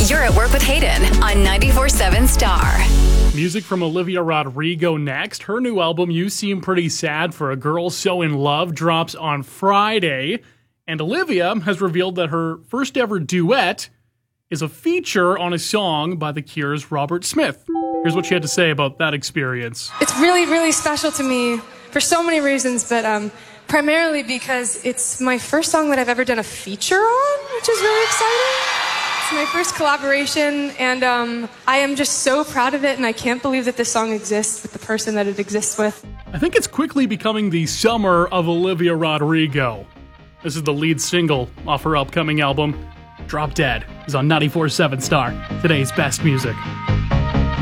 You're at Work with Hayden on 94.7 Star. Music from Olivia Rodrigo next. Her new album, You Seem Pretty Sad for a Girl So in Love, drops on Friday. And Olivia has revealed that her first ever duet is a feature on a song by The Cure's Robert Smith. Here's what she had to say about that experience. It's really, really special to me for so many reasons, but primarily because it's my first song that I've ever done a feature on, which is really exciting. It's my first collaboration, and I am just so proud of it, and I can't believe that this song exists with the person that it exists with. I think it's quickly becoming the summer of Olivia Rodrigo. This is the lead single off her upcoming album. Drop Dead is on 94.7 Star, today's best music.